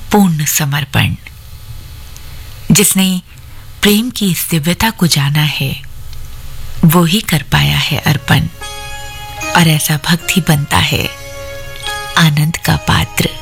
पूर्ण समर्पण। जिसने प्रेम की इस दिव्यता को जाना है वो ही कर पाया है अर्पण, और ऐसा भक्त ही बनता है आनंद का पात्र।